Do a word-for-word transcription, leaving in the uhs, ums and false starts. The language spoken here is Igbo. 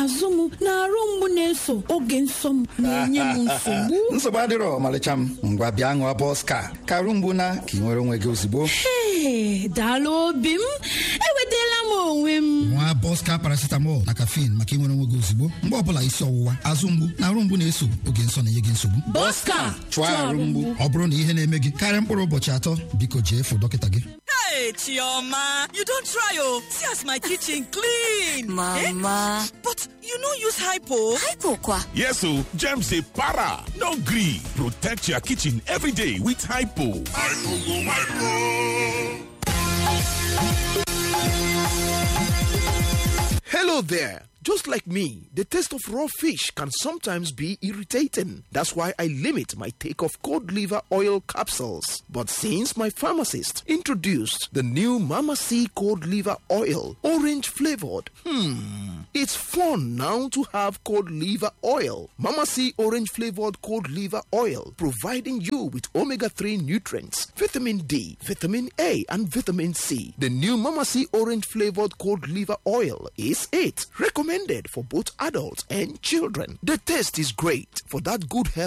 azụ m na-arụ mgbu na-eso oge nsọ m na-enye m nsogbu. Nsogbu adịrọ ọmalịcha m. Ngwa bịa ṅụọ Boska ka arụ mgbu na ka ị nwere onwe gị ozugbo. Ee, daalụ obi m. Enwetala m onwe m. Nwa Boska paracetamol na caffeine maka inwere onwe gị ozugbo mgbe ọbụla isi ọwụwa, azụ mgbu na arụ mgbu na-eso oge nsọ na-enye gị nsogbu. Boska chụọ arụ mgbu. Ọ bụrụ na ihe na-eme gị karịa mkpụrụ ụbọchị atọ, biko jee fụ dọkịta gị. Hey, Chioma, you don't try, oh. See as my kitchen clean. Mama. Eh? But you no use hypo. Hypo kwa. Yes, so germs say para. No gree. Protect your kitchen every day with hypo. Hypo go hypo. Hello there. Just like me, the taste of raw fish can sometimes be irritating. That's why I limit my take of cod liver oil capsules. But since my pharmacist introduced the new Mama C cod liver oil, orange flavored, hmm, it's fun now to have cod liver oil. Mama C orange flavored cod liver oil, providing you with omega three nutrients, vitamin D, vitamin A, and vitamin C. The new Mama C orange flavored cod liver oil is it. Recommended for both adults and children. The taste is great for that good health.